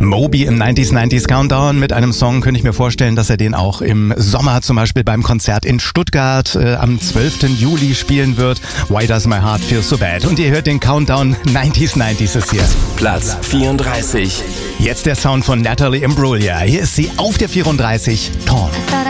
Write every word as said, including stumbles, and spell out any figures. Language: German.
Moby im neunziger neunziger Countdown mit einem Song, könnte ich mir vorstellen, dass er den auch im Sommer zum Beispiel beim Konzert in Stuttgart äh, am zwölften Juli spielen wird. Why Does My Heart Feel So Bad? Und ihr hört den Countdown neunziger neunziger ist hier. Platz vierunddreißig. Jetzt der Sound von Natalie Imbruglia. Hier ist sie auf der vierunddreißig, Torn.